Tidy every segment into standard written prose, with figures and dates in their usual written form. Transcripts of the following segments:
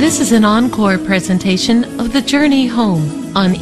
This is an encore presentation of The Journey Home on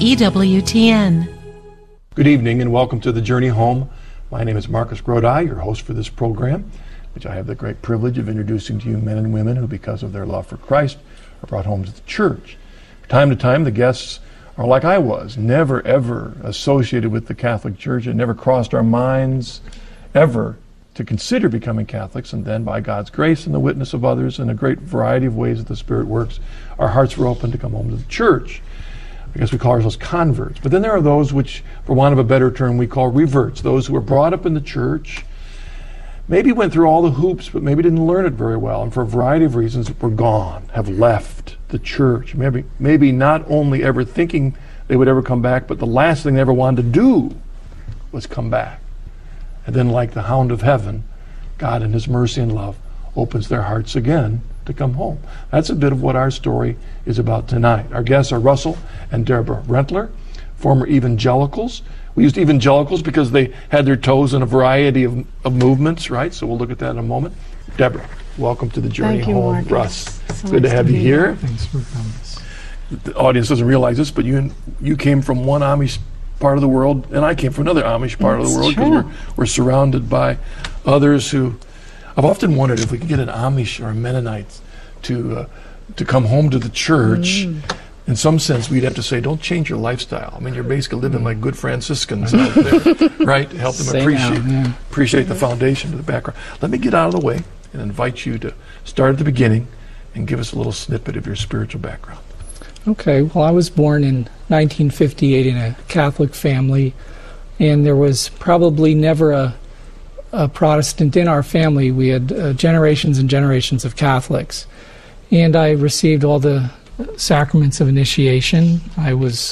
EWTN. Good evening and welcome to The Journey Home. My name is Marcus Grodi, your host for this program, which I have the great privilege of introducing to you men and women who, because of their love for Christ, are brought home to the church. From time to time, the guests are like I was, never ever associated with the Catholic Church. It never crossed our minds ever to consider becoming Catholics, and then by God's grace and the witness of others and a great variety of ways that the Spirit works, our hearts were open to come home to the church. I guess we call ourselves converts. But then there are those which, for want of a better term, we call reverts, those who were brought up in the church, maybe went through all the hoops, but maybe didn't learn it very well, and for a variety of reasons were gone, have left the church. Maybe not only ever thinking they would ever come back, but the last thing they ever wanted to do was come back. And then, like the hound of heaven, God in His mercy and love opens their hearts again to come home. That's a bit of what our story is about tonight. Our guests are Russell and Deborah Rentler, former evangelicals. We used evangelicals because they had their toes in a variety of movements, right? So we'll look at that in a moment. Deborah, welcome to The Journey Home. Marcus. Russ, So good to nice have you be here. Thanks for coming. The audience doesn't realize this, but you came from one Amish part of the world, and I came from another Amish part of the world, because we're surrounded by others who... I've often wondered if we could get an Amish or a Mennonite to come home to the church. In some sense, we'd have to say, don't change your lifestyle. I mean, you're basically living like good Franciscans out there, right? To help them appreciate the foundation of the background. Let me get out of the way and invite you to start at the beginning and give us a little snippet of your spiritual background. Okay, well, I was born in 1958 in a Catholic family, and there was probably never a Protestant in our family. We had generations and generations of Catholics. And I received all the sacraments of initiation. I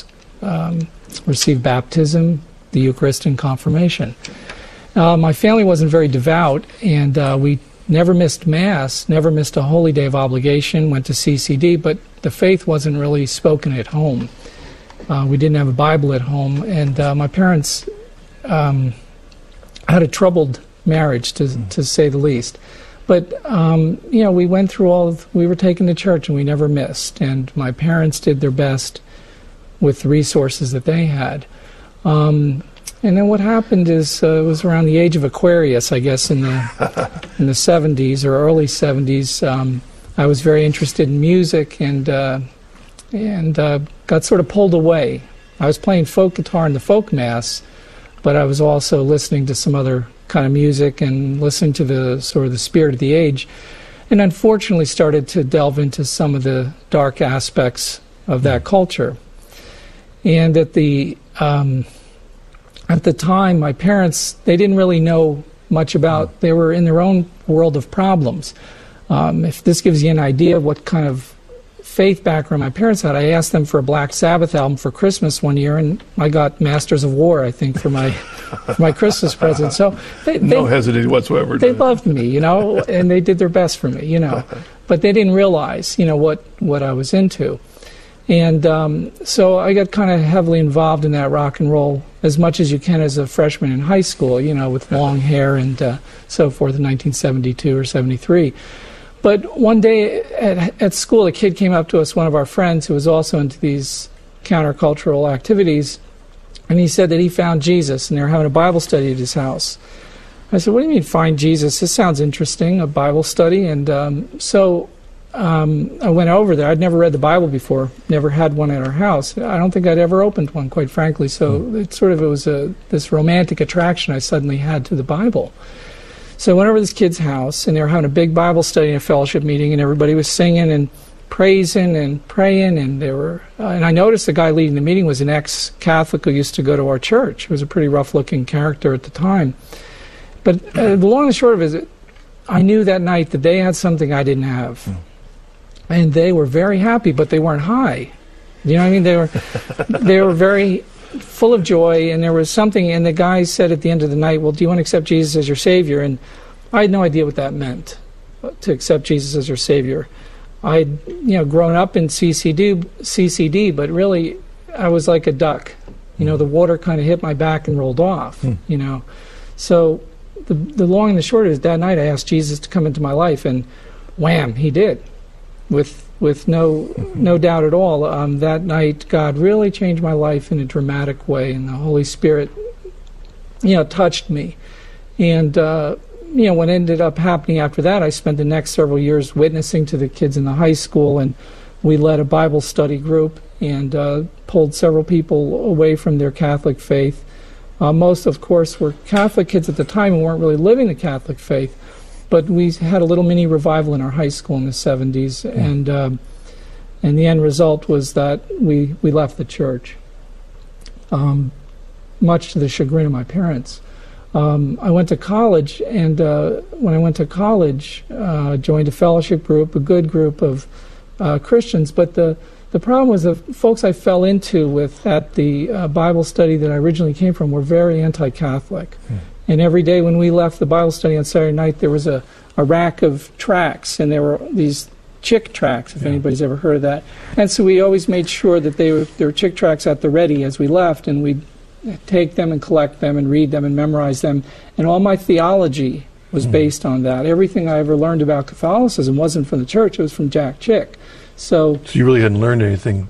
received baptism, the Eucharist, and confirmation. My family wasn't very devout, and we never missed Mass, never missed a holy day of obligation, went to CCD, but the faith wasn't really spoken at home. We didn't have a Bible at home, and my parents had a troubled marriage, to say the least. But, we went through we were taken to church, and we never missed, and my parents did their best with the resources that they had. And then what happened is it was around the age of Aquarius, I guess, in the 70s or early 70s. I was very interested in music and got sort of pulled away. I was playing folk guitar in the folk mass, but I was also listening to some other kind of music and listening to the sort of the spirit of the age, and unfortunately started to delve into some of the dark aspects of that culture. And at the time, my parents, they didn't really know much about, they were in their own world of problems. If this gives you an idea of what kind of faith background my parents had, I asked them for a Black Sabbath album for Christmas one year, and I got Masters of War, I think, for my Christmas present. So no hesitation whatsoever. They loved me, and they did their best for me, But they didn't realize, what I was into. And so I got kind of heavily involved in that rock and roll as much as you can as a freshman in high school, with long hair and so forth in 1972 or 73. But one day at school, a kid came up to us, one of our friends who was also into these countercultural activities, and he said that he found Jesus, and they were having a Bible study at his house. I said, what do you mean, find Jesus? This sounds interesting, a Bible study. And I went over there. I'd never read the Bible before, never had one at our house. I don't think I'd ever opened one, quite frankly. So it was this romantic attraction I suddenly had to the Bible. So I went over to this kid's house, and they were having a big Bible study and a fellowship meeting, and everybody was singing and praising and praying, and they were. And I noticed the guy leading the meeting was an ex-Catholic who used to go to our church. He was a pretty rough-looking character at the time. But the long and short of it is, I knew that night that they had something I didn't have. And they were very happy, but they weren't high. You know what I mean? They were very full of joy, and there was something, and the guy said at the end of the night, well, do you want to accept Jesus as your Savior? And I had no idea what that meant, to accept Jesus as your Savior. I'd grown up in CCD, but really I was like a duck. The water kind of hit my back and rolled off, So the long and the short is that night I asked Jesus to come into my life, and wham, he did. with no doubt at all. That night, God really changed my life in a dramatic way, and the Holy Spirit, touched me. And what ended up happening after that, I spent the next several years witnessing to the kids in the high school, and we led a Bible study group and pulled several people away from their Catholic faith. Most, of course, were Catholic kids at the time and weren't really living the Catholic faith. But we had a little mini revival in our high school in the 70s, and the end result was that we left the church, much to the chagrin of my parents. I went to college, and when I went to college, I joined a fellowship group, a good group of Christians, but the problem was the folks I fell into at the Bible study that I originally came from were very anti-Catholic. And every day when we left the Bible study on Saturday night, there was a rack of tracts, and there were these chick tracts, if anybody's ever heard of that. And so we always made sure that there were chick tracts at the ready as we left, and we'd take them and collect them and read them and memorize them. And all my theology was based on that. Everything I ever learned about Catholicism wasn't from the church, it was from Jack Chick. So you really hadn't learned anything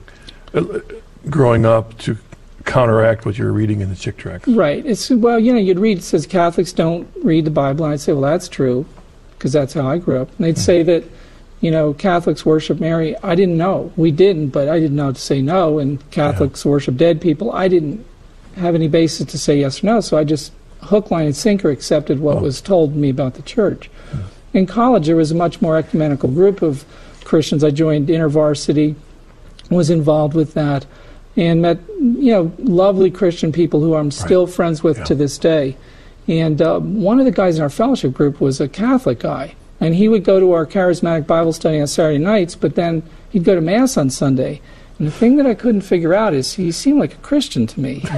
growing up to counteract what you're reading in the chick tracts. Right. You'd read, it says Catholics don't read the Bible, and I'd say, well, that's true, because that's how I grew up. And they'd say that, Catholics worship Mary. I didn't know. We didn't, but I didn't know to say no. And Catholics worship dead people. I didn't have any basis to say yes or no, so I just hook, line, and sinker accepted what was told me about the church. In college, there was a much more ecumenical group of Christians. I joined InterVarsity, was involved with that, and met lovely Christian people who I'm still friends with to this day. And one of the guys in our fellowship group was a Catholic guy, and he would go to our charismatic Bible study on Saturday nights, but then he'd go to Mass on Sunday. And the thing that I couldn't figure out is he seemed like a Christian to me.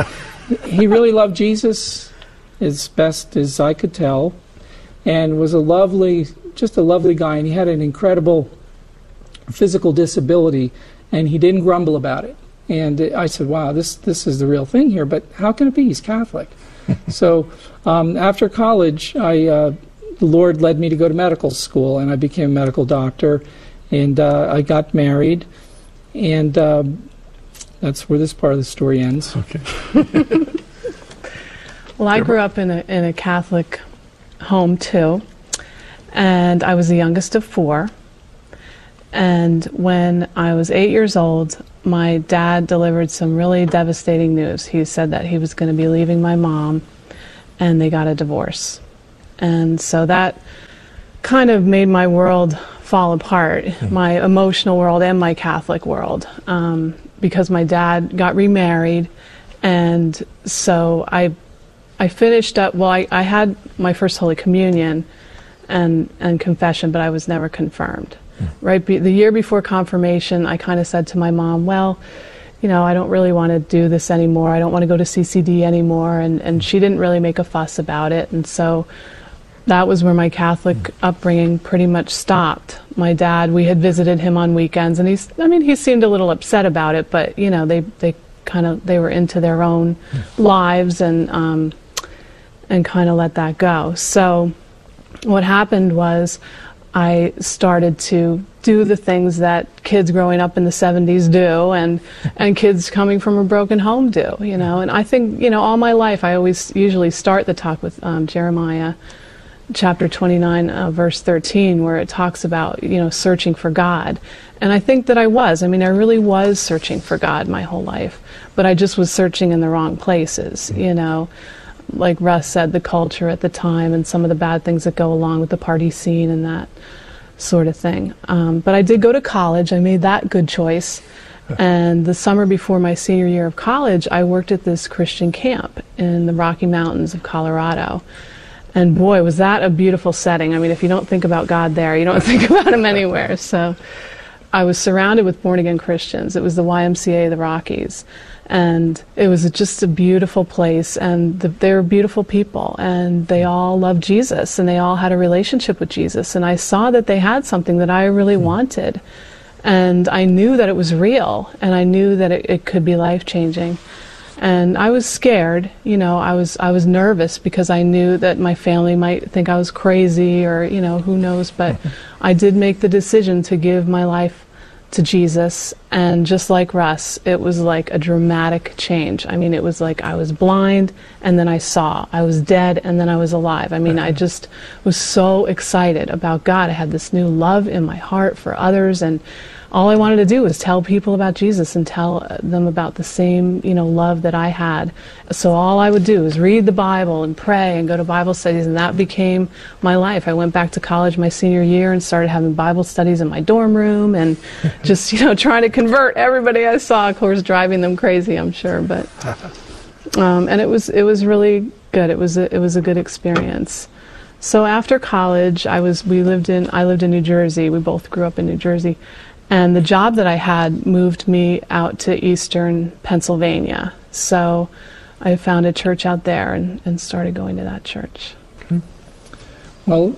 He really loved Jesus as best as I could tell, and was just a lovely guy, and he had an incredible physical disability, and he didn't grumble about it. And I said, wow, this is the real thing here, but how can it be? He's Catholic. So after college, the Lord led me to go to medical school, and I became a medical doctor, and I got married, and that's where this part of the story ends. Okay. Well, I grew up in a Catholic home, too, and I was the youngest of 4. And when I was 8 years old, my dad delivered some really devastating news. He said that he was going to be leaving my mom, and they got a divorce. And so that kind of made my world fall apart, my emotional world and my Catholic world, because my dad got remarried. And so I finished up, I had my first Holy Communion and confession, but I was never confirmed. Right, the year before confirmation, I kind of said to my mom, well, I don't really want to do this anymore. I don't want to go to CCD anymore. And she didn't really make a fuss about it. And so that was where my Catholic upbringing pretty much stopped. My dad, we had visited him on weekends, and he seemed a little upset about it, but they were into their own lives and kind of let that go. So what happened was, I started to do the things that kids growing up in the 70s do, and kids coming from a broken home do, And I think, all my life I always usually start the talk with Jeremiah chapter 29, verse 13, where it talks about, searching for God. And I think that I really was searching for God my whole life, but I just was searching in the wrong places, Like Russ said, the culture at the time and some of the bad things that go along with the party scene and that sort of thing. But I did go to college. I made that good choice. And the summer before my senior year of college, I worked at this Christian camp in the Rocky Mountains of Colorado. And boy, was that a beautiful setting. If you don't think about God there, you don't think about Him anywhere. So I was surrounded with born-again Christians. It was the YMCA of the Rockies. And it was just a beautiful place, and they were beautiful people, and they all loved Jesus, and they all had a relationship with Jesus. And I saw that they had something that I really wanted. And I knew that it was real, and I knew that it could be life-changing. And I was scared, I was nervous because I knew that my family might think I was crazy or, who knows. But I did make the decision to give my life to Jesus. And just like Russ, it was like a dramatic change. I mean, it was like I was blind and then I saw. I was dead and then I was alive. I mean, I just was so excited about God. I had this new love in my heart for others, and all I wanted to do was tell people about Jesus and tell them about the same, love that I had. So all I would do was read the Bible and pray and go to Bible studies, and that became my life. I went back to college my senior year and started having Bible studies in my dorm room and just, trying to convert everybody I saw, of course, driving them crazy, I'm sure. But and it was really good. It was a good experience. So after college, I lived in New Jersey. We both grew up in New Jersey. And the job that I had moved me out to eastern Pennsylvania. So I found a church out there and started going to that church. Okay. Well,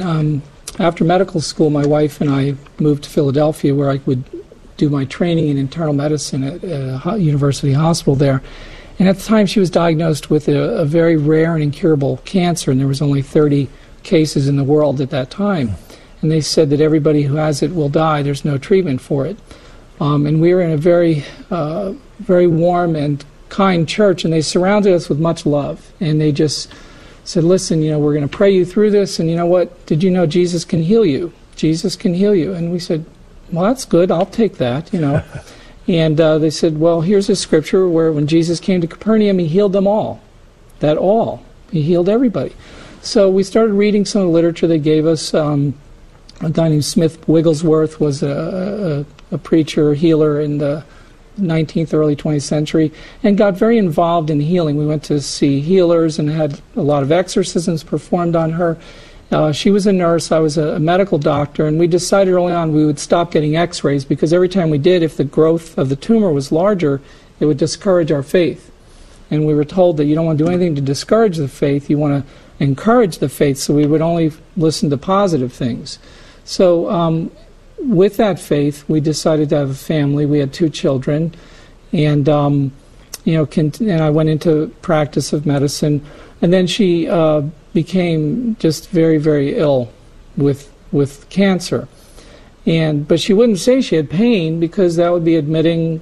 after medical school, my wife and I moved to Philadelphia, where I would do my training in internal medicine at a university hospital there. And at the time, she was diagnosed with a very rare and incurable cancer, and there was only 30 cases in the world at that time. And they said that everybody who has it will die. There's no treatment for it. And we were in a very, very warm and kind church, and they surrounded us with much love. And they just said, listen, we're going to pray you through this, and you know what? Did you know Jesus can heal you? Jesus can heal you. And we said, well, that's good. I'll take that, And they said, well, here's a scripture where when Jesus came to Capernaum, he healed them all. That all. He healed everybody. So we started reading some of the literature they gave us. A guy named Smith Wigglesworth was a preacher, healer in the 19th, early 20th century, and got very involved in healing. We went to see healers and had a lot of exorcisms performed on her. She was a nurse, I was a medical doctor, and we decided early on we would stop getting x-rays because every time we did, if the growth of the tumor was larger, it would discourage our faith. And we were told that you don't want to do anything to discourage the faith, you want to encourage the faith, so we would only listen to positive things. So with that faith, we decided to have a family. We had 2 children, and and I went into practice of medicine. And then she became just very, very ill with cancer, but she wouldn't say she had pain because that would be admitting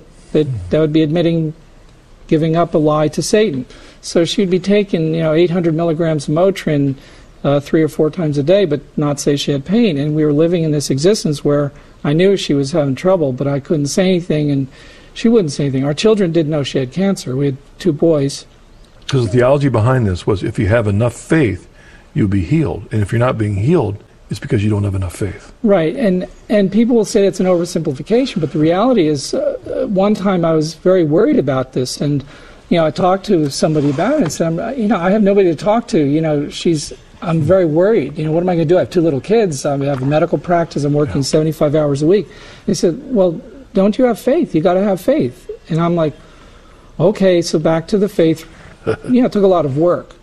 giving up a lie to Satan. So she'd be taking 800 milligrams of Motrin 3 or 4 times a day, but not say she had pain. And we were living in this existence where I knew she was having trouble, but I couldn't say anything, and she wouldn't say anything. Our children didn't know she had cancer. We had 2 boys. Because the theology behind this was if you have enough faith, you'll be healed. And if you're not being healed, it's because you don't have enough faith. Right, and people will say it's an oversimplification, but the reality is one time I was very worried about this, and I talked to somebody about it and said, I have nobody to talk to. I'm very worried. What am I going to do? I have 2 little kids. I have a medical practice. I'm working 75 hours a week. They said, well, don't you have faith? You got to have faith. And I'm like, okay, so back to the faith. It took a lot of work,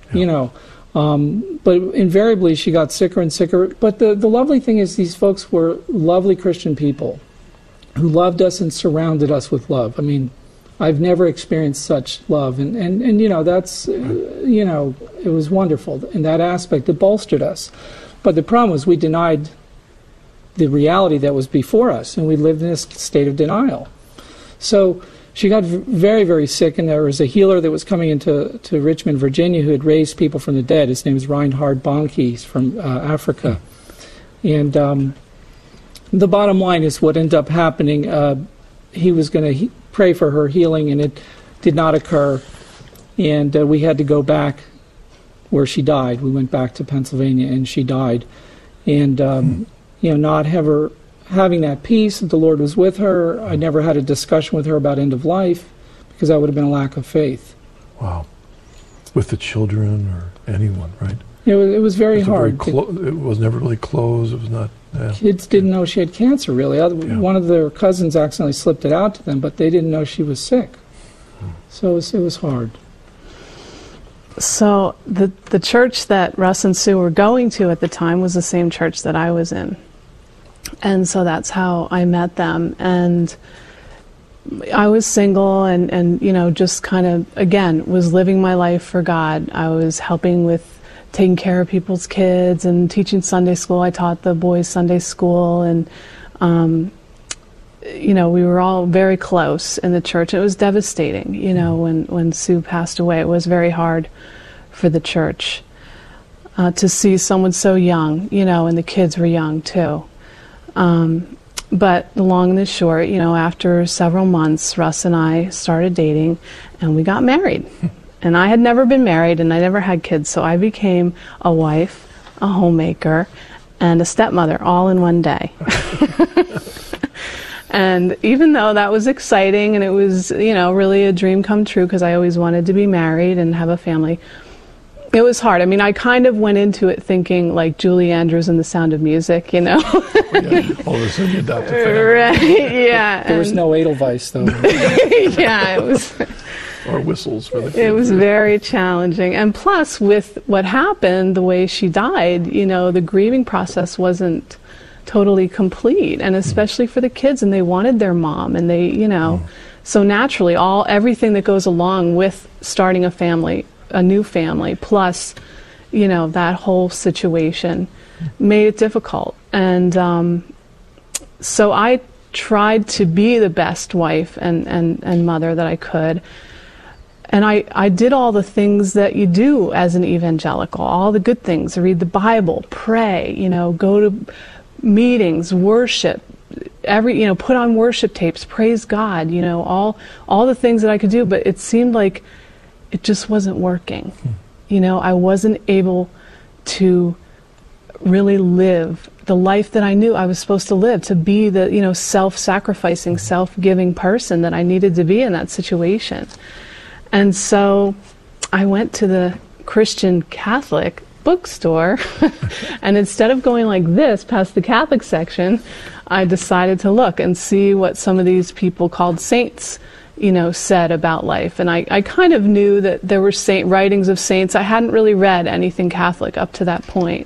but invariably she got sicker and sicker. But the lovely thing is these folks were lovely Christian people who loved us and surrounded us with love. I mean, I've never experienced such love, and that's it was wonderful in that aspect. It bolstered us, but the problem was we denied the reality that was before us, and we lived in this state of denial. So she got very, very sick, and there was a healer that was coming into Richmond, Virginia, who had raised people from the dead. His name is Reinhard Bonnke. He's from Africa, and the bottom line is what ended up happening. He was going to pray for her healing, and it did not occur. And we had to go back where she died. We went back to Pennsylvania, and she died. And not having that peace that the Lord was with her. I never had a discussion with her about end of life because that would have been a lack of faith. Wow. With the children or anyone, right? It was very hard. It was never really closed. It was not. Yeah. Kids didn't know she had cancer, really. One of their cousins accidentally slipped it out to them, but they didn't know she was sick. So it was hard. So the church that Russ and Sue were going to at the time was the same church that I was in. And so that's how I met them. And I was single and just kind of, again, was living my life for God. I was helping with taking care of people's kids and teaching Sunday school. I taught the boys Sunday school, and we were all very close in the church. It was devastating, when Sue passed away. It was very hard for the church to see someone so young, and the kids were young too. But the long and the short, after several months, Russ and I started dating, and we got married. And I had never been married, and I never had kids, so I became a wife, a homemaker, and a stepmother all in one day. And even though that was exciting, and it was, really a dream come true, because I always wanted to be married and have a family, it was hard. I mean, I kind of went into it thinking like Julie Andrews in The Sound of Music, Yeah, all of a sudden you adopted family. Right, yeah. There was no Edelweiss, though. Yeah, it was... Or whistles for the kids. It was very challenging. And plus, with what happened, the way she died, the grieving process wasn't totally complete, and especially for the kids, and they wanted their mom, and they, so naturally, everything that goes along with starting a family, a new family, plus, that whole situation made it difficult. And so I tried to be the best wife and mother that I could. And I did all the things that you do as an evangelical, all the good things: read the Bible, pray, go to meetings, worship, put on worship tapes, praise God, all the things that I could do. But it seemed like it just wasn't working. I wasn't able to really live the life that I knew I was supposed to live, to be the, self-sacrificing, self-giving person that I needed to be in that situation. And so I went to the Christian Catholic bookstore, and instead of going like this past the Catholic section, I decided to look and see what some of these people called saints, said about life. And I kind of knew that there were writings of saints. I hadn't really read anything Catholic up to that point.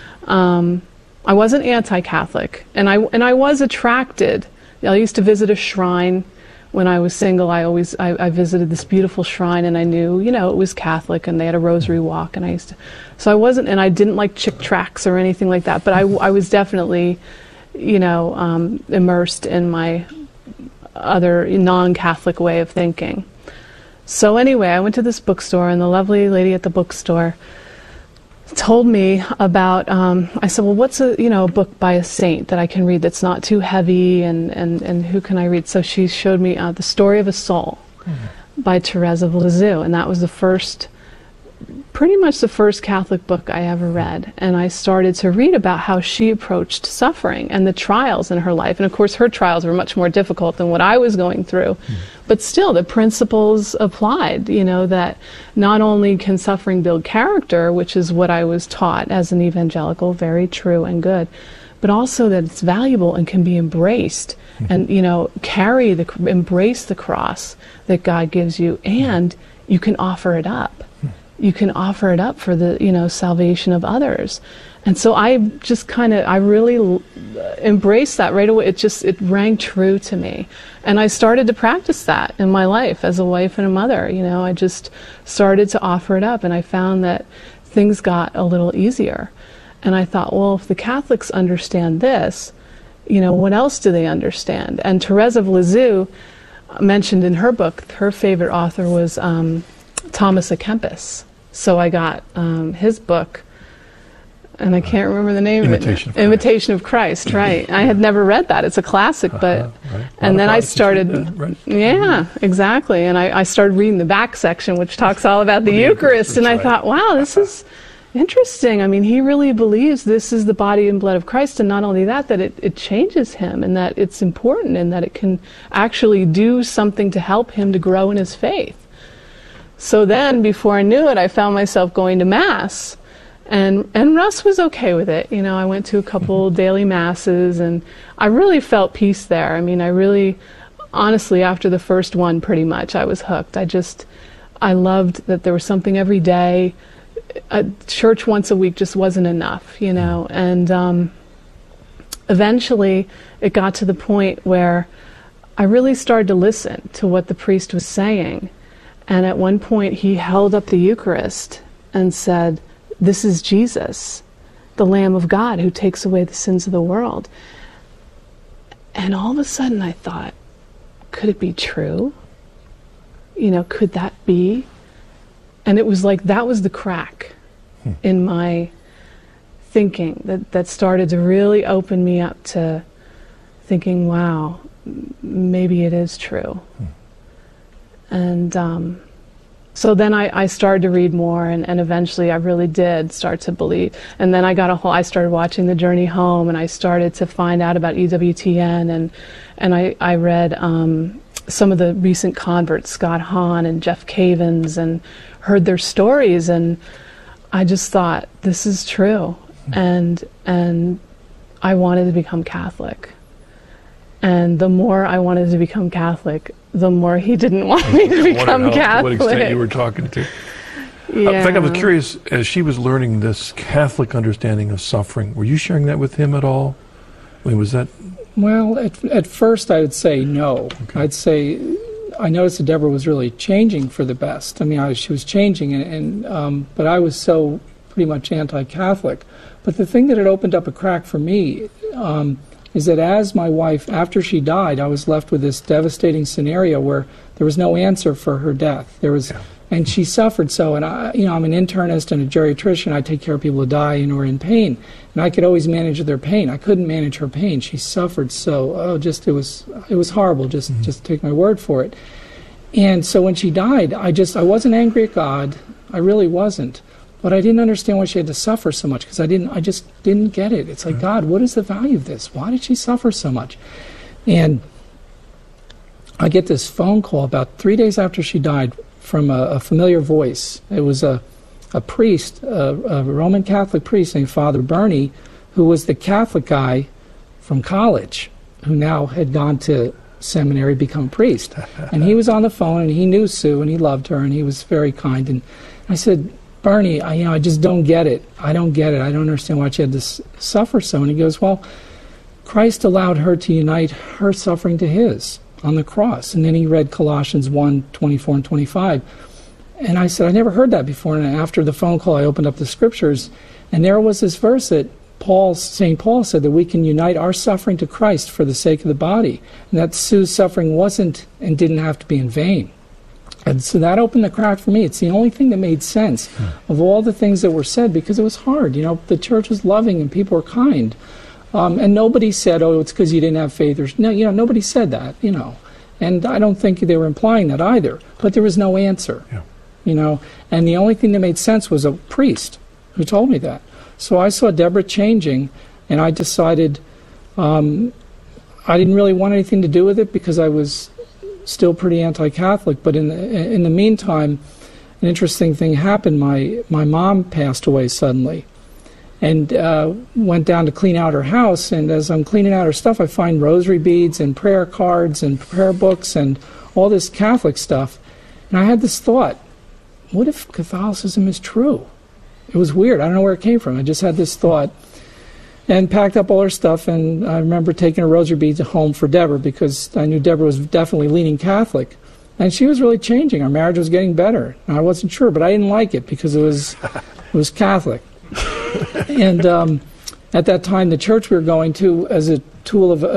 I wasn't anti-Catholic, and I was attracted. I used to visit a shrine. When I was single, I visited this beautiful shrine, and I knew, it was Catholic, and they had a rosary walk, and I didn't like chick tracts or anything like that, but I was definitely, immersed in my other non-Catholic way of thinking. So anyway, I went to this bookstore, and the lovely lady at the bookstore told me about, I said, well, what's a book by a saint that I can read that's not too heavy, and who can I read? So she showed me The Story of a Soul by Therese of Lisieux, and that was pretty much the first Catholic book I ever read. And I started to read about how she approached suffering and the trials in her life. And of course, her trials were much more difficult than what I was going through. But still, the principles applied, that not only can suffering build character, which is what I was taught as an evangelical, very true and good, but also that it's valuable and can be embraced, and, embrace the cross that God gives you, and you can offer it up. You can offer it up for the, salvation of others. And so I just I really embraced that right away. It rang true to me. And I started to practice that in my life as a wife and a mother. I just started to offer it up, and I found that things got a little easier. And I thought, well, if the Catholics understand this, what else do they understand? And Therese of Lisieux mentioned in her book, her favorite author was Thomas à Kempis. So I got his book, and I can't remember the name of it. Imitation of Christ, right. I had never read that. It's a classic, but... Right. And then I started... Right. Yeah, exactly. And I started reading the back section, which talks all about the Eucharist, and I thought, wow, this is interesting. I mean, he really believes this is the body and blood of Christ, and not only that it changes him, and that it's important, and that it can actually do something to help him to grow in his faith. So then, before I knew it, I found myself going to Mass, and Russ was okay with it. I went to a couple daily Masses, and I really felt peace there. I mean, I really, honestly, after the first one, pretty much, I was hooked. I loved that there was something every day. A church once a week just wasn't enough, and eventually it got to the point where I really started to listen to what the priest was saying. And at one point he held up the Eucharist and said, "This is Jesus, the Lamb of God who takes away the sins of the world." And all of a sudden I thought, could it be true? You know, could that be? And it was like that was the crack in my thinking that started to really open me up to thinking, wow, maybe it is true. And so then I started to read more, and eventually I really did start to believe. And then I started watching The Journey Home, and I started to find out about EWTN, and I read some of the recent converts, Scott Hahn and Jeff Cavins, and heard their stories, and I just thought, this is true. And I wanted to become Catholic. And the more I wanted to become Catholic, the more he didn't want me to become Catholic. To what extent you were talking to. Yeah. In fact, I was curious, as she was learning this Catholic understanding of suffering, were you sharing that with him at all? I mean, was that... Well, at first I would say no. Okay. I'd say I noticed that Deborah was really changing for the best. I mean, she was changing, but I was so pretty much anti-Catholic. But the thing that had opened up a crack for me is that as my wife, after she died, I was left with this devastating scenario where there was no answer for her death. And she suffered so, and I'm an internist and a geriatrician. I take care of people who die and are in pain, and I could always manage their pain. I couldn't manage her pain. She suffered so. It was horrible. Just take my word for it. And so when she died, I wasn't angry at God. I really wasn't. But I didn't understand why she had to suffer so much, because I just didn't get it. It's like, God, what is the value of this? Why did she suffer so much? And I get this phone call about 3 days after she died from a familiar voice. It was a priest, a Roman Catholic priest named Father Bernie, who was the Catholic guy from college, who now had gone to seminary, become a priest. And he was on the phone, and he knew Sue, and he loved her, and he was very kind. And I said, Bernie, I just don't get it. I don't get it. I don't understand why she had to suffer so. And he goes, well, Christ allowed her to unite her suffering to his on the cross. And then he read Colossians 1:24 and 25. And I said, I never heard that before. And after the phone call, I opened up the scriptures, and there was this verse that St. Paul said that we can unite our suffering to Christ for the sake of the body. And that Sue's suffering wasn't and didn't have to be in vain. And so that opened the crack for me. It's the only thing that made sense of all the things that were said, because it was hard. The church was loving and people were kind. And nobody said, oh, it's because you didn't have faith. No, nobody said that, And I don't think they were implying that either. But there was no answer, And the only thing that made sense was a priest who told me that. So I saw Deborah changing, and I decided I didn't really want anything to do with it, because I was still pretty anti-Catholic. But in the meantime, an interesting thing happened. My mom passed away suddenly, and went down to clean out her house. And as I'm cleaning out her stuff, I find rosary beads and prayer cards and prayer books and all this Catholic stuff. And I had this thought, what if Catholicism is true? It was weird. I don't know where it came from. I just had this thought. And packed up all her stuff, and I remember taking her rosary beads home for Deborah, because I knew Deborah was definitely leaning Catholic. And she was really changing. Our marriage was getting better. And I wasn't sure, but I didn't like it because it was Catholic. And at that time, the church we were going to, as a tool of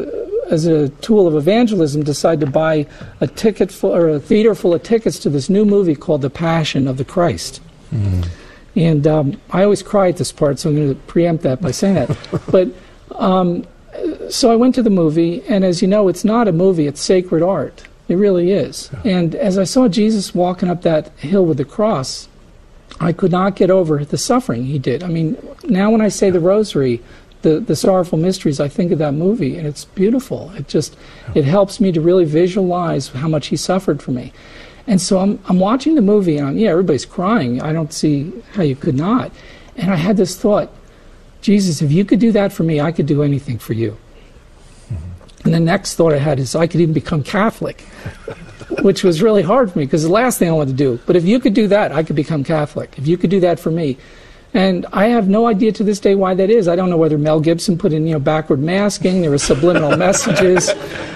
evangelism, decided to buy a theater full of tickets to this new movie called The Passion of the Christ. Mm-hmm. And I always cry at this part, so I'm going to preempt that by saying that. But so I went to the movie, and as you know, it's not a movie, it's sacred art. It really is. Yeah. And as I saw Jesus walking up that hill with the cross, I could not get over the suffering he did. I mean, now when I say the rosary, the sorrowful mysteries, I think of that movie, and it's beautiful. It helps me to really visualize how much he suffered for me. And so I'm watching the movie, and everybody's crying. I don't see how you could not. And I had this thought, Jesus, if you could do that for me, I could do anything for you. Mm-hmm. And the next thought I had is I could even become Catholic, which was really hard for me, because the last thing I wanted to do. But if you could do that, I could become Catholic. If you could do that for me. And I have no idea to this day why that is. I don't know whether Mel Gibson put in, backward masking. There were subliminal messages.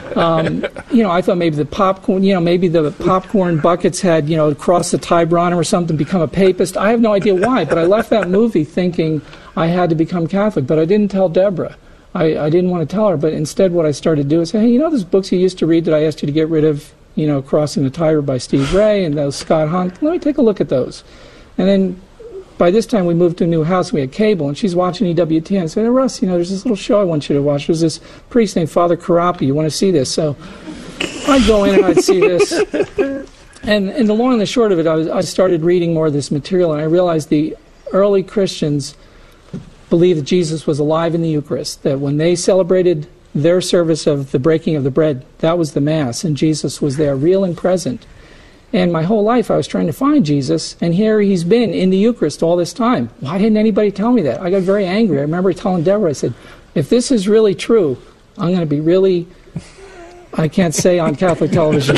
I thought maybe the popcorn buckets had, crossed the Tide on him or something, become a papist. I have no idea why, but I left that movie thinking I had to become Catholic, but I didn't tell Deborah. I didn't want to tell her, but instead what I started to do is say, hey, those books you used to read that I asked you to get rid of, Crossing the Tide by Steve Ray and those Scott Hahn, let me take a look at those. And then by this time we moved to a new house, we had cable, and she's watching EWTN. I said, hey, Russ, there's this little show I want you to watch. There's this priest named Father Karapi. You want to see this? So I'd go in and I'd see this. And the long and the short of it, I started reading more of this material, and I realized the early Christians believed that Jesus was alive in the Eucharist, that when they celebrated their service of the breaking of the bread, that was the Mass, and Jesus was there, real and present. And my whole life I was trying to find Jesus, and here he's been in the Eucharist all this time. Why didn't anybody tell me that? I got very angry. I remember telling Deborah, I said, if this is really true, I'm going to be really, I can't say on Catholic television.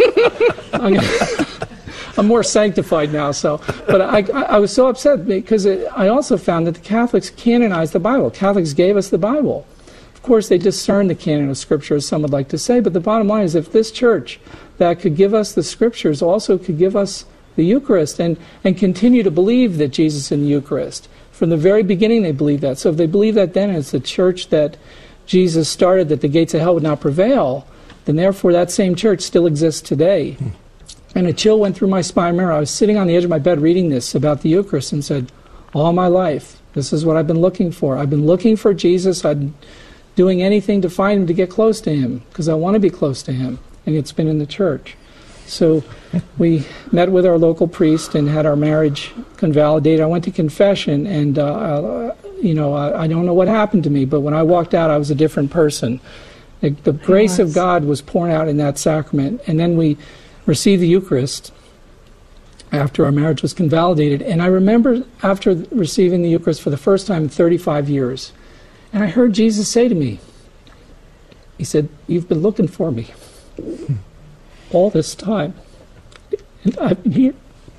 I'm more sanctified now, but I was so upset because I also found that the Catholics canonized the Bible. Catholics gave us the Bible. Of course, they discern the canon of Scripture, as some would like to say, but the bottom line is if this church that could give us the Scriptures also could give us the Eucharist and continue to believe that Jesus is in the Eucharist. From the very beginning they believed that. So if they believe that then, and it's the church that Jesus started, that the gates of hell would not prevail, then therefore that same church still exists today. And a chill went through my spine. I remember I was sitting on the edge of my bed reading this about the Eucharist and said, all my life, this is what I've been looking for. I've been looking for Jesus. I've been doing anything to find him, to get close to him, because I want to be close to him. And it's been in the church. So we met with our local priest and had our marriage convalidated. I went to confession, and I don't know what happened to me, but when I walked out, I was a different person. The grace of God was poured out in that sacrament, and then we received the Eucharist after our marriage was convalidated. And I remember after receiving the Eucharist for the first time in 35 years, and I heard Jesus say to me, he said, you've been looking for me all this time, and I've been here.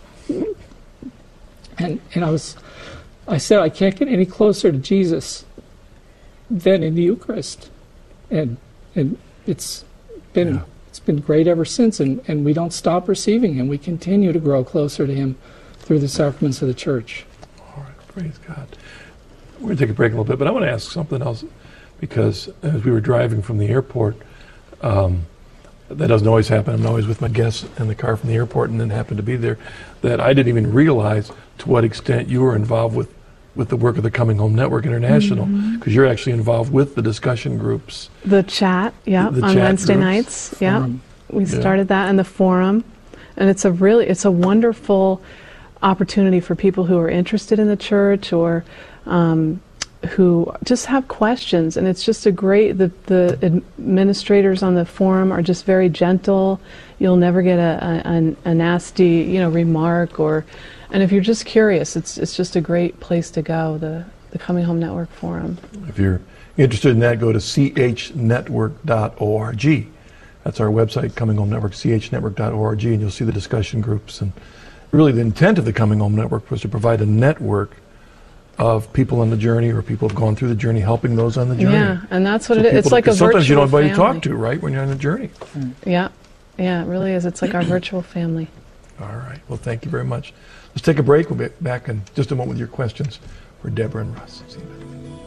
And I said, I can't get any closer to Jesus than in the Eucharist. And it's been... It's been great ever since, and we don't stop receiving him. We continue to grow closer to him through the sacraments of the church. All right, praise God. We're going to take a break a little bit, but I want to ask something else, because as we were driving from the airport, that doesn't always happen. I'm always with my guests in the car from the airport and then happen to be there, that I didn't even realize to what extent you were involved with the work of the Coming Home Network International, because you're actually involved with the discussion groups. The chat, on chat Wednesday groups. nights, we started that in the forum, and it's a wonderful opportunity for people who are interested in the church or who just have questions, and it's just the administrators on the forum are just very gentle. You'll never get a nasty remark, and if you're just curious, it's just a great place to go, the Coming Home Network forum. If you're interested in that, go to chnetwork.org. That's our website, Coming Home Network, chnetwork.org, and you'll see the discussion groups. And really the intent of the Coming Home Network was to provide a network of people on the journey, or people who have gone through the journey, helping those on the journey. Yeah, and that's what it is. It's like a virtual sometimes you don't have anybody family. to talk to, right, when you're on a journey. Yeah, it really is. It's like our virtual family. All right. Well, thank you very much. Let's take a break. We'll be back in just a moment with your questions for Deborah and Russ. See you back.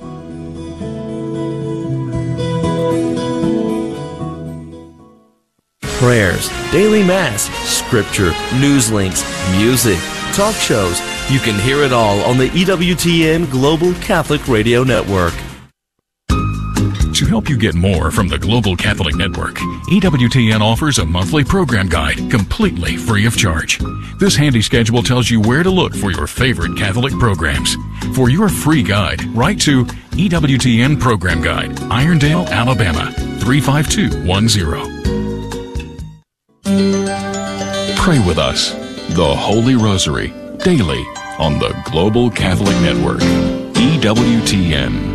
Prayers, daily mass, scripture, news links, music, talk shows. You can hear it all on the EWTN Global Catholic Radio Network. To help you get more from the Global Catholic Network, EWTN offers a monthly program guide completely free of charge. This handy schedule tells you where to look for your favorite Catholic programs. For your free guide, write to EWTN Program Guide, Irondale, Alabama, 35210. Pray with us, the Holy Rosary, daily on the Global Catholic Network, EWTN.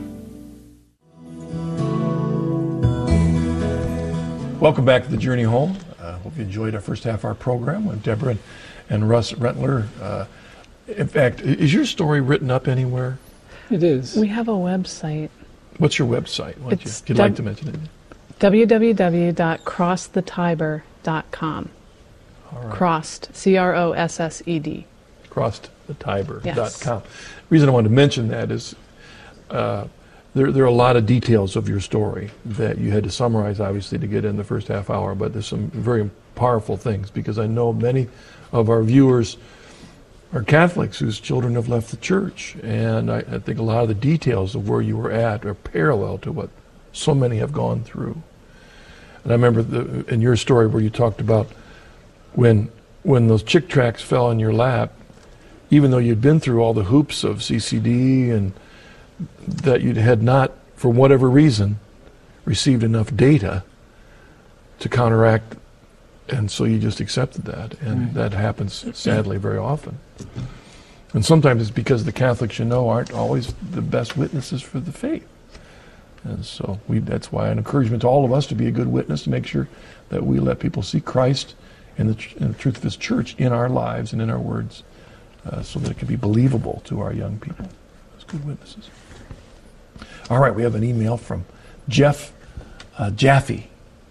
Welcome back to the Journey Home. Hope you enjoyed our first half of our program with Deborah and Russ Rentler. In fact, is your story written up anywhere? It is. We have a website. What's your website? Would you like to mention it? www.crossthetibor.com. All right. Crossed, CROSSED. CrossedTheTibor.com. Yes. The reason I wanted to mention that is there are a lot of details of your story that you had to summarize, obviously, to get in the first half hour, but there's some very powerful things, because I know many of our viewers are Catholics whose children have left the church, and I think a lot of the details of where you were at are parallel to what so many have gone through. And I remember in your story where you talked about when those Chick tracts fell in your lap, even though you'd been through all the hoops of CCD and that you had not, for whatever reason, received enough data to counteract, and so you just accepted that, and that happens sadly very often. And sometimes it's because the Catholics you know aren't always the best witnesses for the faith. And so that's why an encouragement to all of us to be a good witness, to make sure that we let people see Christ and the truth of His church in our lives and in our words, so that it can be believable to our young people as good witnesses. All right, we have an email from Jeff Jaffe.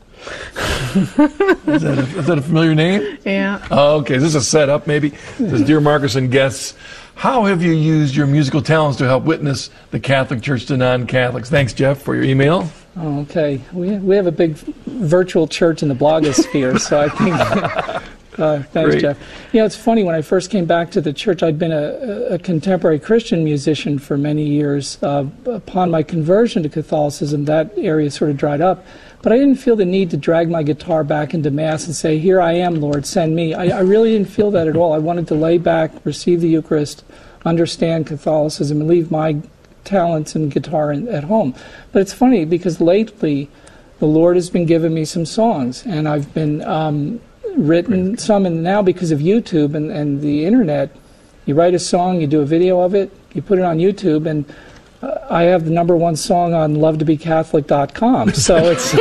Is that a familiar name? Yeah. Oh, okay. Is this a setup, maybe? It says, Dear Marcus and guests, how have you used your musical talents to help witness the Catholic Church to non-Catholics? Thanks, Jeff, for your email. Oh, okay. We have a big virtual church in the blogosphere, so I think... thanks, Great. Jeff. You know, it's funny, when I first came back to the church, I'd been a contemporary Christian musician for many years. Upon my conversion to Catholicism, that area sort of dried up. But I didn't feel the need to drag my guitar back into Mass and say, here I am, Lord, send me. I really didn't feel that at all. I wanted to lay back, receive the Eucharist, understand Catholicism, and leave my talents and guitar at home. But it's funny, because lately the Lord has been giving me some songs, and I've been written some, and now because of YouTube and the internet, you write a song, you do a video of it, you put it on YouTube, and I have the #1 song on lovetobecatholic.com. So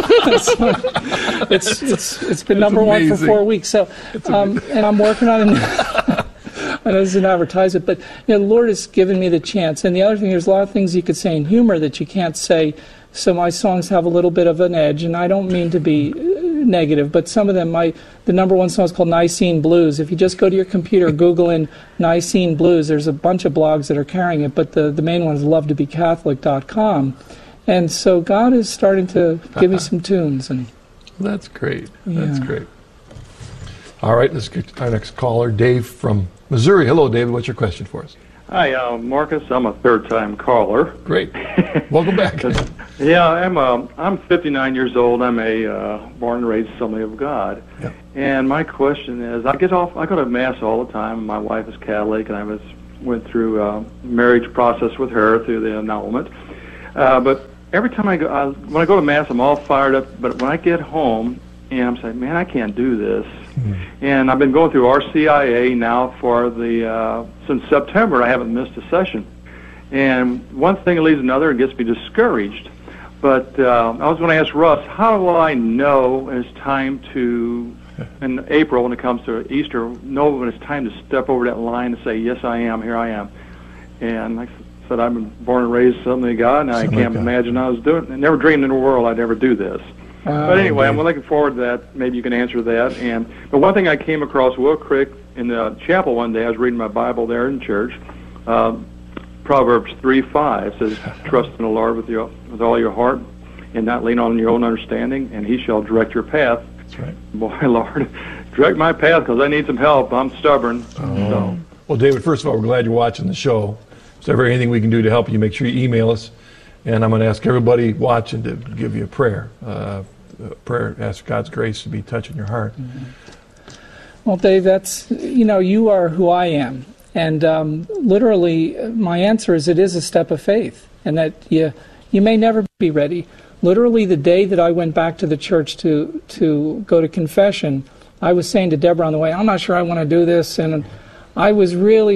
it's been #1 for 4 weeks. So and I'm working on it. I know this is an advertisement, but the Lord has given me the chance. And the other thing, there's a lot of things you could say in humor that you can't say. So my songs have a little bit of an edge, and I don't mean to be negative, but some of them, the #1 song is called Nicene Blues. If you just go to your computer, Google in Nicene Blues, there's a bunch of blogs that are carrying it, but the main one is lovetobecatholic.com. And so God is starting to give me some tunes. And That's great. Yeah. That's great. All right, let's get to our next caller, Dave from Missouri. Hello, David. What's your question for us? Hi, Marcus. I'm a third-time caller. Great. Welcome back. Yeah, I'm 59 years old. I'm a born and raised Assembly of God. Yep. And my question is, I go to Mass all the time. My wife is Catholic, and I went through a marriage process with her through the annulment. But every time when I go to Mass, I'm all fired up. But when I get home, and I'm saying, man, I can't do this. Mm-hmm. And I've been going through RCIA now since September. I haven't missed a session. And one thing leads to another and gets me discouraged. But I was going to ask Russ, how will I know when it's time to, in April when it comes to Easter, know when it's time to step over that line and say, yes, I am, here I am. And like I said, I've been born and raised Assembly of God, and I can't imagine I was doing it. I never dreamed in the world I'd ever do this. But anyway, I'm looking forward to that. Maybe you can answer that. But one thing I came across real quick in the chapel one day, I was reading my Bible there in church. Proverbs 3:5 says, "Trust in the Lord with all your heart, and not lean on your own understanding, and He shall direct your path." That's right. Boy, Lord, direct my path, because I need some help. I'm stubborn. So. Well, David, first of all, we're glad you're watching the show. If there's ever anything we can do to help you, make sure you email us. And I'm going to ask everybody watching to give you a prayer. Ask God's grace to be touching your heart. Mm-hmm. Well, Dave, you are who I am. And literally, my answer is it is a step of faith. And that you may never be ready. Literally, the day that I went back to the church to go to confession, I was saying to Deborah on the way, I'm not sure I want to do this. And I was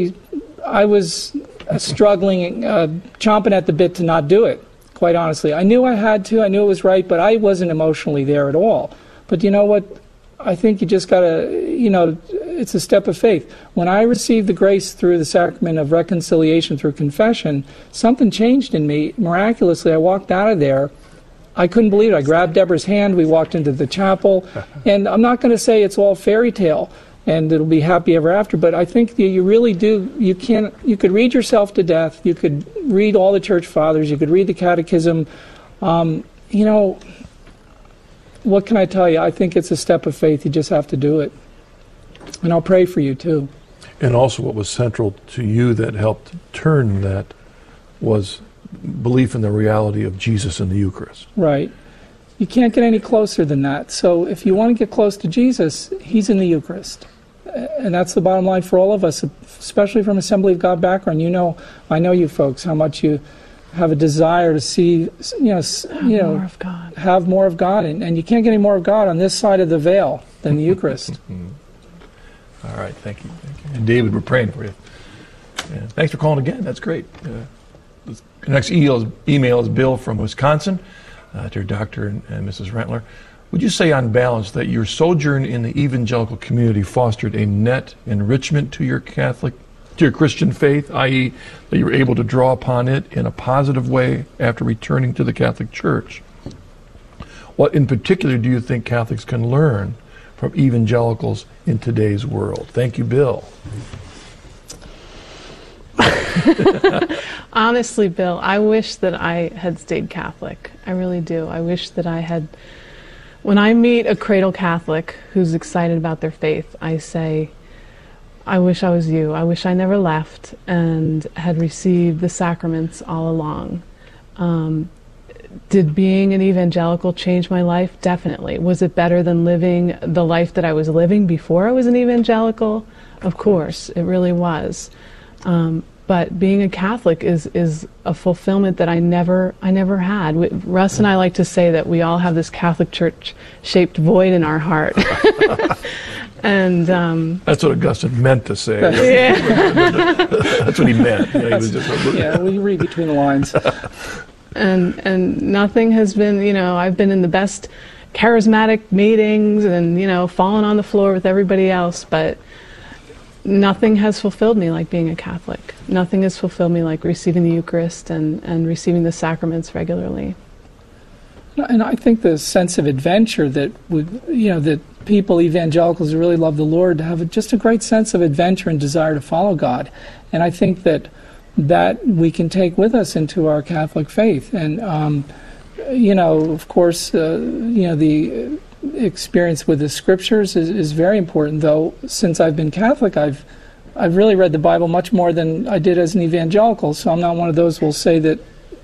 struggling, chomping at the bit to not do it, quite honestly. I knew I had to, I knew it was right, but I wasn't emotionally there at all. But you know what? I think you just got to, it's a step of faith. When I received the grace through the sacrament of reconciliation through confession, something changed in me. Miraculously, I walked out of there I couldn't believe it. I grabbed Deborah's hand. We walked into the chapel. And I'm not going to say it's all fairy tale and it'll be happy ever after, but I think that you really do. You could read yourself to death. You could read all the church fathers. You could read the catechism. What can I tell you? I think it's a step of faith. You just have to do it. And I'll pray for you, too. And also what was central to you that helped turn that was belief in the reality of Jesus in the Eucharist. Right. You can't get any closer than that. So if you want to get close to Jesus, he's in the Eucharist. And that's the bottom line for all of us, especially from Assembly of God background. I know you folks, how much you have a desire to see, more of God. Have more of God. And you can't get any more of God on this side of the veil than the Eucharist. All right, thank you. And David, we're praying for you. Yeah. Thanks for calling again. That's great. The next email is Bill from Wisconsin, to Dr. and Mrs. Rentler. Would you say on balance that your sojourn in the evangelical community fostered a net enrichment to your Christian faith, i.e. that you were able to draw upon it in a positive way after returning to the Catholic Church? What in particular do you think Catholics can learn from evangelicals in today's world? Thank you, Bill. Honestly, Bill, I wish that I had stayed Catholic. I really do. I wish that I had. When I meet a cradle Catholic who's excited about their faith, I say, I wish I was you. I wish I never left and had received the sacraments all along. Did being an evangelical change my life? Definitely. Was it better than living the life that I was living before I was an evangelical? Of course, it really was. But being a Catholic is a fulfillment that I never had. Russ and I like to say that we all have this Catholic Church-shaped void in our heart. And that's what Augustine meant to say. Yeah. That's what he meant. We read between the lines. And nothing has been, I've been in the best charismatic meetings and, fallen on the floor with everybody else, but nothing has fulfilled me like being a Catholic. Nothing has fulfilled me like receiving the Eucharist and receiving the sacraments regularly. And I think the sense of adventure that that people, evangelicals who really love the Lord, have just a great sense of adventure and desire to follow God. And I think that we can take with us into our Catholic faith. And, of course, the experience with the Scriptures is very important, though since I've been Catholic, I've really read the Bible much more than I did as an evangelical, so I'm not one of those who will say that,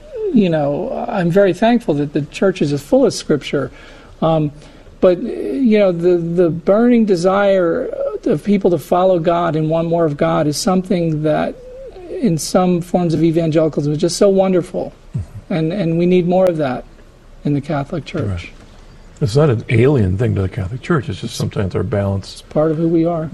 I'm very thankful that the Church is full of Scripture. But, the burning desire of people to follow God and want more of God is something that in some forms of evangelicalism is just so wonderful. And we need more of that in the Catholic Church. Right. It's not an alien thing to the Catholic Church. It's just sometimes our balance. It's part of who we are.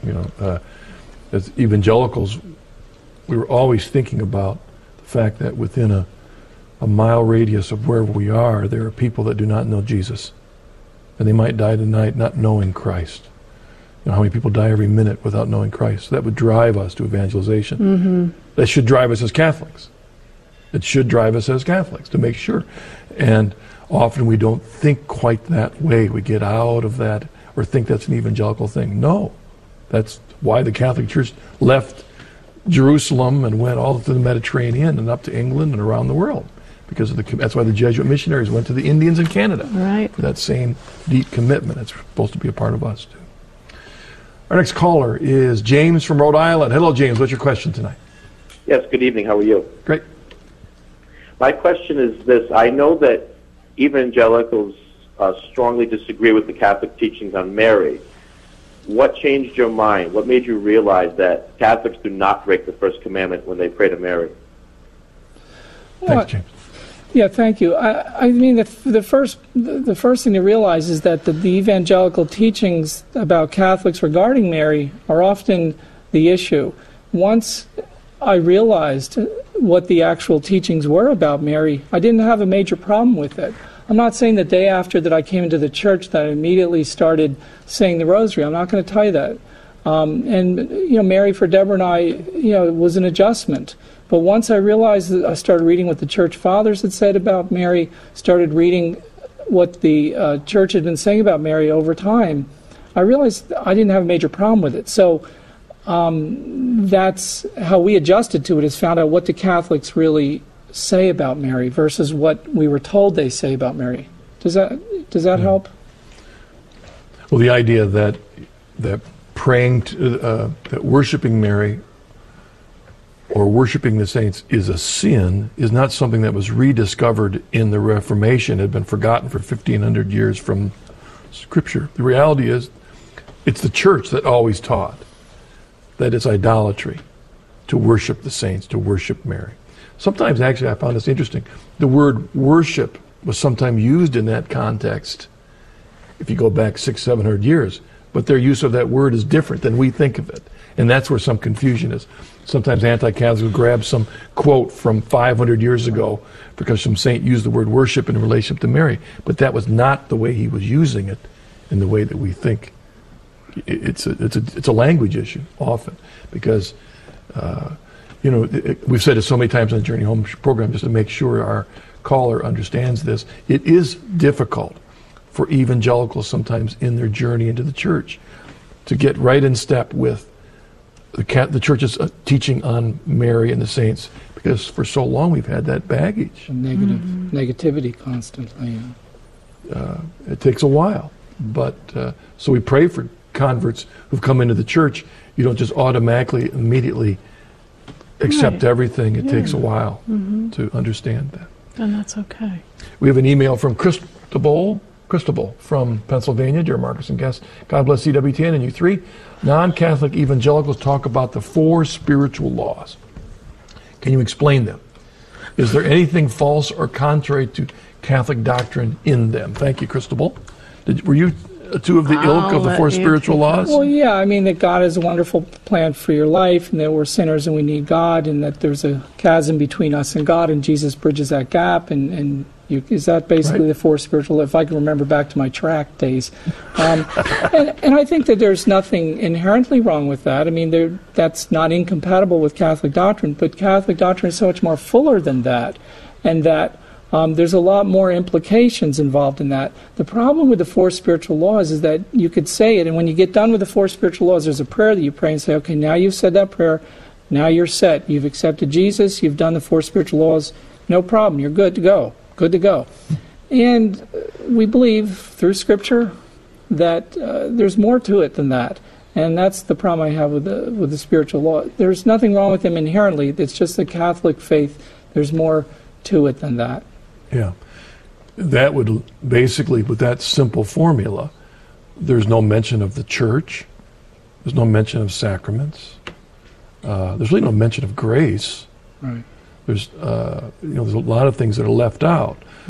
As evangelicals, we were always thinking about the fact that within a mile radius of where we are, there are people that do not know Jesus. And they might die tonight not knowing Christ. How many people die every minute without knowing Christ? So that would drive us to evangelization. Mm-hmm. That should drive us as Catholics. It should drive us as Catholics to make sure. And often we don't think quite that way. We get out of that or think that's an evangelical thing. No. That's why the Catholic Church left Jerusalem and went all through the Mediterranean and up to England and around the world. Because that's why the Jesuit missionaries went to the Indians in Canada. Right. For that same deep commitment. It's supposed to be a part of us, too. Our next caller is James from Rhode Island. Hello, James. What's your question tonight? Yes, good evening. How are you? Great. My question is this. I know that evangelicals strongly disagree with the Catholic teachings on Mary. What changed your mind? What made you realize that Catholics do not break the first commandment when they pray to Mary? Thanks, James. Yeah, thank you. I mean, the first thing to realize is that the evangelical teachings about Catholics regarding Mary are often the issue. Once I realized what the actual teachings were about Mary, I didn't have a major problem with it. I'm not saying the day after that I came into the church that I immediately started saying the Rosary. I'm not going to tell you that. Mary for Deborah and I, was an adjustment. But once I realized that I started reading what the church fathers had said about Mary, started reading what the church had been saying about Mary over time, I realized I didn't have a major problem with it. So that's how we adjusted to it, is found out what the Catholics really say about Mary versus what we were told they say about Mary. Does that help? Well, the idea that praying that worshiping Mary or worshiping the saints is a sin is not something that was rediscovered in the Reformation. It had been forgotten for 1,500 years from Scripture. The reality is, it's the church that always taught that it's idolatry to worship the saints, to worship Mary. Sometimes, actually, I found this interesting. The word worship was sometimes used in that context if you go back 600-700 years, but their use of that word is different than we think of it. And that's where some confusion is. Sometimes anti-Catholics will grab some quote from 500 years ago because some saint used the word worship in relation to Mary, but that was not the way he was using it in the way that we think. It's a language issue often, because we've said it so many times on the Journey Home program, just to make sure our caller understands this. It is difficult for evangelicals sometimes in their journey into the church to get right in step with the church's teaching on Mary and the saints, because for so long we've had that baggage. Negativity constantly. It takes a while, but so we pray for converts who've come into the church. You don't just automatically, immediately accept everything. It takes a while to understand that. And that's okay. We have an email from Cristobal from Pennsylvania. Dear Marcus and guests, God bless CWTN and you three. Non-Catholic evangelicals talk about the 4 spiritual laws. Can you explain them? Is there anything false or contrary to Catholic doctrine in them? Thank you, Cristobal. Were you two of the ilk of the 4 spiritual laws? Well, yeah, I mean that God has a wonderful plan for your life, and that we're sinners and we need God, and that there's a chasm between us and God, and Jesus bridges that gap, is that basically the 4 spiritual, if I can remember back to my track days. And I think that there's nothing inherently wrong with that. I mean, that's not incompatible with Catholic doctrine, but Catholic doctrine is so much more fuller than that, and that there's a lot more implications involved in that. The problem with the 4 spiritual laws is that you could say it, and when you get done with the 4 spiritual laws, there's a prayer that you pray and say, okay, now you've said that prayer, now you're set. You've accepted Jesus, you've done the 4 spiritual laws, no problem, you're good to go. Good to go. And we believe through Scripture that there's more to it than that. And that's the problem I have with the spiritual law. There's nothing wrong with them inherently. It's just the Catholic faith. There's more to it than that. Yeah. That would basically, with that simple formula, there's no mention of the church. There's no mention of sacraments. There's really no mention of grace. Right. There's there's a lot of things that are left out.